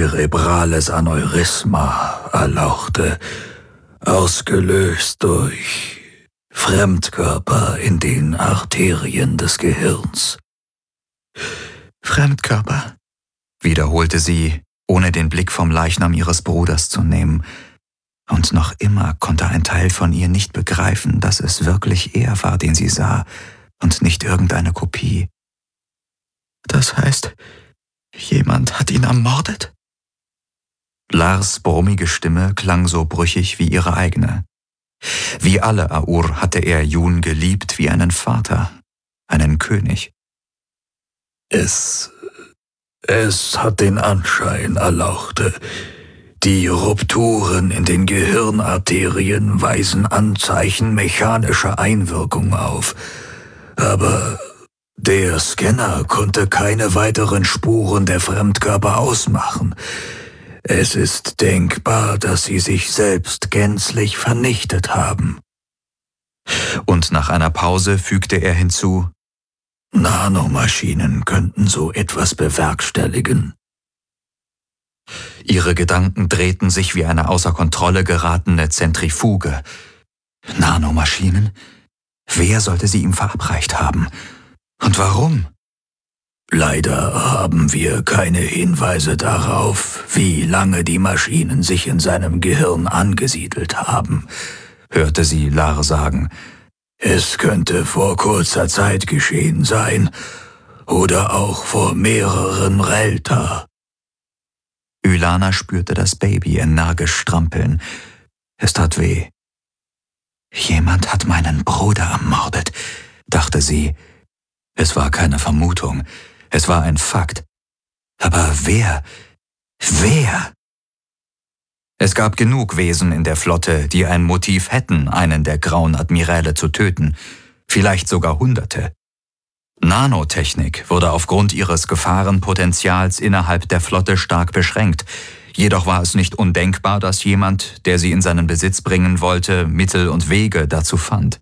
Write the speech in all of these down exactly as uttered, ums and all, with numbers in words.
zerebrales Aneurysma erlauchte, ausgelöst durch Fremdkörper in den Arterien des Gehirns. Fremdkörper, wiederholte sie, ohne den Blick vom Leichnam ihres Bruders zu nehmen. Und noch immer konnte ein Teil von ihr nicht begreifen, dass es wirklich er war, den sie sah, und nicht irgendeine Kopie. Das heißt, jemand hat ihn ermordet? Lars' brummige Stimme klang so brüchig wie ihre eigene. Wie alle Aur hatte er Jun geliebt wie einen Vater, einen König. Es, es hat den Anschein, erlauchte. Die Rupturen in den Gehirnarterien weisen Anzeichen mechanischer Einwirkung auf. Aber der Scanner konnte keine weiteren Spuren der Fremdkörper ausmachen. Es ist denkbar, dass sie sich selbst gänzlich vernichtet haben. Und nach einer Pause fügte er hinzu: Nanomaschinen könnten so etwas bewerkstelligen. Ihre Gedanken drehten sich wie eine außer Kontrolle geratene Zentrifuge. Nanomaschinen? Wer sollte sie ihm verabreicht haben? Und warum? Leider haben wir keine Hinweise darauf, wie lange die Maschinen sich in seinem Gehirn angesiedelt haben, hörte sie Lar sagen. Es könnte vor kurzer Zeit geschehen sein oder auch vor mehreren Relta. Ylana spürte das Baby energisch strampeln. Es tat weh. Jemand hat meinen Bruder ermordet, dachte sie. Es war keine Vermutung, es war ein Fakt. Aber wer? Wer? Es gab genug Wesen in der Flotte, die ein Motiv hätten, einen der grauen Admiräle zu töten, vielleicht sogar Hunderte. Nanotechnik wurde aufgrund ihres Gefahrenpotenzials innerhalb der Flotte stark beschränkt. Jedoch war es nicht undenkbar, dass jemand, der sie in seinen Besitz bringen wollte, Mittel und Wege dazu fand.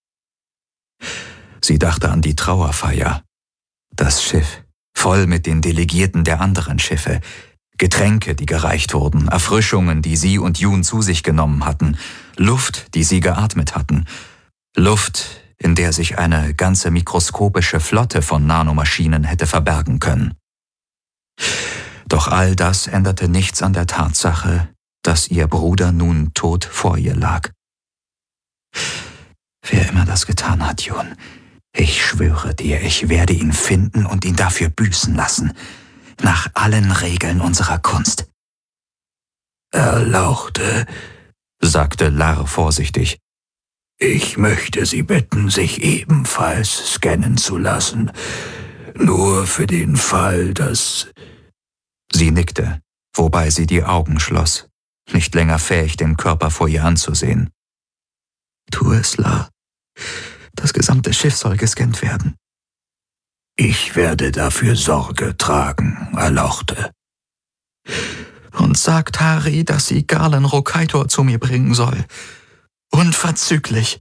Sie dachte an die Trauerfeier. Das Schiff, voll mit den Delegierten der anderen Schiffe, Getränke, die gereicht wurden, Erfrischungen, die sie und Jun zu sich genommen hatten, Luft, die sie geatmet hatten, Luft, in der sich eine ganze mikroskopische Flotte von Nanomaschinen hätte verbergen können. Doch all das änderte nichts an der Tatsache, dass ihr Bruder nun tot vor ihr lag. Wer immer das getan hat, Jun, ich schwöre dir, ich werde ihn finden und ihn dafür büßen lassen, nach allen Regeln unserer Kunst. Erlauchte, sagte Lar vorsichtig. Ich möchte Sie bitten, sich ebenfalls scannen zu lassen. Nur für den Fall, dass... Sie nickte, wobei sie die Augen schloss, nicht länger fähig, den Körper vor ihr anzusehen. Tu es, Lar. Das gesamte Schiff soll gescannt werden. Ich werde dafür Sorge tragen, erlauchte. Und sagt Hari, dass sie Galen Rokaitor zu mir bringen soll. Unverzüglich.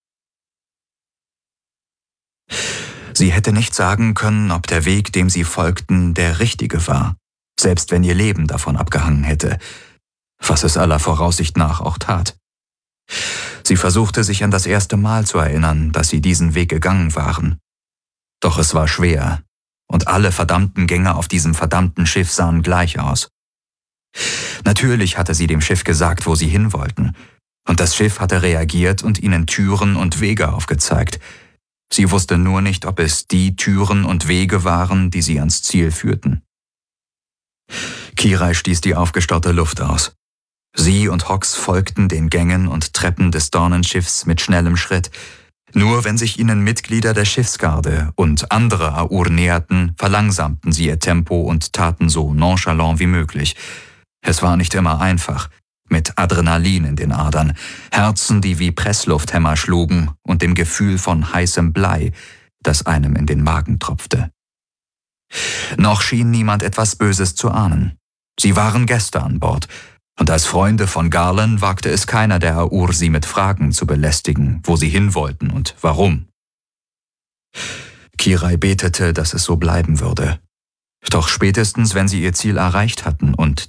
Sie hätte nicht sagen können, ob der Weg, dem sie folgten, der richtige war, selbst wenn ihr Leben davon abgehangen hätte, was es aller Voraussicht nach auch tat. Sie versuchte sich an das erste Mal zu erinnern, dass sie diesen Weg gegangen waren. Doch es war schwer, und alle verdammten Gänge auf diesem verdammten Schiff sahen gleich aus. Natürlich hatte sie dem Schiff gesagt, wo sie hin wollten, und das Schiff hatte reagiert und ihnen Türen und Wege aufgezeigt. Sie wusste nur nicht, ob es die Türen und Wege waren, die sie ans Ziel führten. Kirai stieß die aufgestaute Luft aus. Sie und Hox folgten den Gängen und Treppen des Dornenschiffs mit schnellem Schritt. Nur wenn sich ihnen Mitglieder der Schiffsgarde und andere Aur näherten, verlangsamten sie ihr Tempo und taten so nonchalant wie möglich. Es war nicht immer einfach, mit Adrenalin in den Adern, Herzen, die wie Presslufthämmer schlugen und dem Gefühl von heißem Blei, das einem in den Magen tropfte. Noch schien niemand etwas Böses zu ahnen. Sie waren Gäste an Bord, und als Freunde von Garland wagte es keiner der Aur, sie mit Fragen zu belästigen, wo sie hin wollten und warum. Kirai betete, dass es so bleiben würde. Doch spätestens, wenn sie ihr Ziel erreicht hatten und